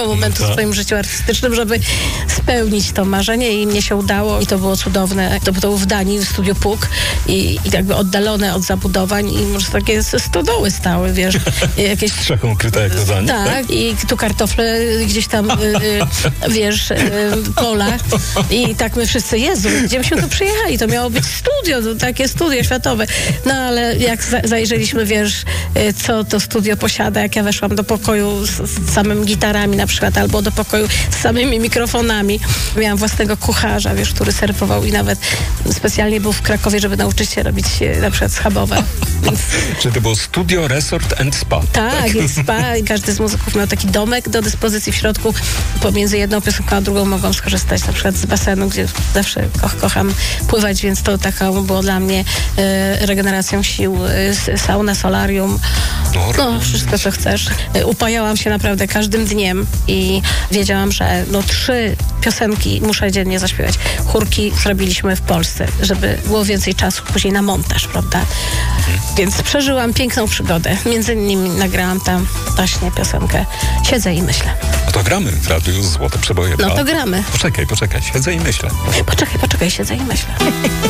ważnego momentu w swoim życiu artystycznym, żeby spełnić to marzenie i mnie się udało i to było cudowne. To było w Danii, w Studiu Puk i jakby oddalone od zabudowań i może takie stodoły stały, wiesz, jakieś... Strzechą ukryte jak to Danii. Tak, i tu kartofle gdzieś tam, wiesz, pola i tak my wszyscy, Jezu, gdzie myśmy tu przyjechali? To miało być studio, to takie studio światowe. No ale jak zajrzeliśmy, wiesz, co to studio posiada, jak ja weszłam do pokoju z samymi gitarami na przykład, albo do pokoju z samymi mikrofonami. Miałam własnego kucharza, wiesz, który serwował i nawet specjalnie był w Krakowie, żeby nauczyć się robić na przykład schabowe. Więc... Czyli to było studio, resort and spa. Tak, jest spa i każdy z muzyków miał taki domek do dyspozycji w środku. Pomiędzy jedną piosenką a drugą mogą skorzystać na przykład z basenu, gdzie zawsze kocham pływać, więc to taką było dla mnie regeneracją sił, sauna, solarium, no wszystko co chcesz. Upajałam się naprawdę każdym dniem i wiedziałam, że 3 piosenki muszę dziennie zaśpiewać. Chórki zrobiliśmy w Polsce, żeby było więcej czasu później na montaż, prawda? Więc przeżyłam piękną przygodę. Między innymi nagrałam tam właśnie piosenkę Siedzę i myślę. No to gramy w radiu Złote Przeboje. No to gramy. Poczekaj, siedzę i myślę. Poczekaj, siedzę i myślę.